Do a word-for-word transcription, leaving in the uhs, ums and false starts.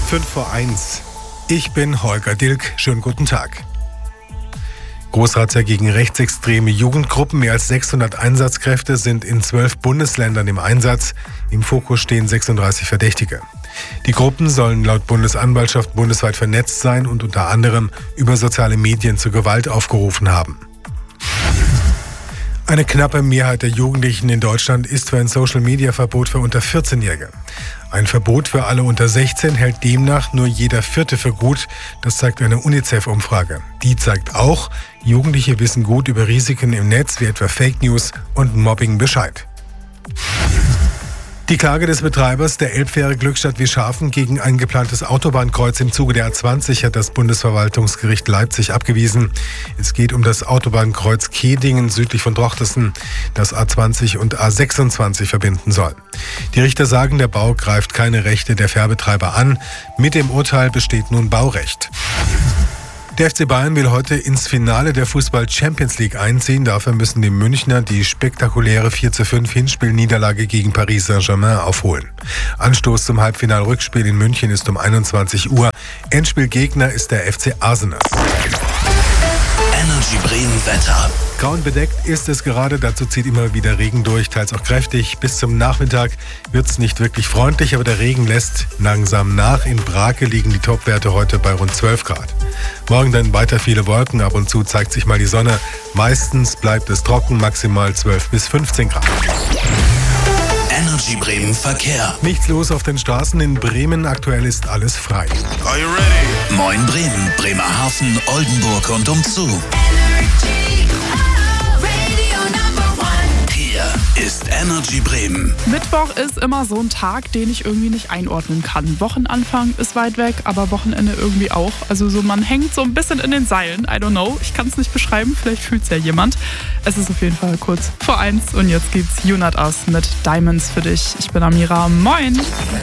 fünf vor eins. Ich bin Holger Dilk. Schönen guten Tag. Großrazzia gegen rechtsextreme Jugendgruppen. Mehr als sechshundert Einsatzkräfte sind in zwölf Bundesländern im Einsatz. Im Fokus stehen sechsunddreißig Verdächtige. Die Gruppen sollen laut Bundesanwaltschaft bundesweit vernetzt sein und unter anderem über soziale Medien zur Gewalt aufgerufen haben. Eine knappe Mehrheit der Jugendlichen in Deutschland ist für ein Social-Media-Verbot für unter vierzehnjährige. Ein Verbot für alle unter sechzehn hält demnach nur jeder Vierte für gut. Das zeigt eine UNICEF-Umfrage. Die zeigt auch, Jugendliche wissen gut über Risiken im Netz wie etwa Fake News und Mobbing Bescheid. Die Klage des Betreibers der Elbfähre Glückstadt-Wischhafen gegen ein geplantes Autobahnkreuz im Zuge der A zwanzig hat das Bundesverwaltungsgericht Leipzig abgewiesen. Es geht um das Autobahnkreuz Kehdingen südlich von Drochtersen, das A zwanzig und A sechsundzwanzig verbinden soll. Die Richter sagen, der Bau greift keine Rechte der Fährbetreiber an. Mit dem Urteil besteht nun Baurecht. Der F C Bayern will heute ins Finale der Fußball-Champions League einziehen. Dafür müssen die Münchner die spektakuläre vier zu fünf Hinspielniederlage gegen Paris Saint-Germain aufholen. Anstoß zum Halbfinal-Rückspiel in München ist um einundzwanzig Uhr. Endspielgegner ist der F C Arsenal. Energy Bremen Wetter. Grau und bedeckt ist es gerade, dazu zieht immer wieder Regen durch, teils auch kräftig. Bis zum Nachmittag wird es nicht wirklich freundlich, aber der Regen lässt langsam nach. In Brake liegen die Topwerte heute bei rund zwölf Grad. Morgen dann weiter viele Wolken, ab und zu zeigt sich mal die Sonne. Meistens bleibt es trocken, maximal zwölf bis fünfzehn Grad. Energy Bremen Verkehr. Nichts los auf den Straßen in Bremen, aktuell ist alles frei. Are you ready? Moin Bremen, Bremerhaven, Oldenburg und umzu. Ist Energy Bremen. Mittwoch ist immer so ein Tag, den ich irgendwie nicht einordnen kann. Wochenanfang ist weit weg, aber Wochenende irgendwie auch. Also so, man hängt so ein bisschen in den Seilen. I don't know, ich kann es nicht beschreiben, vielleicht fühlt es ja jemand. Es ist auf jeden Fall kurz vor eins und jetzt gibt's You Not Us mit Diamonds für dich. Ich bin Amira, moin!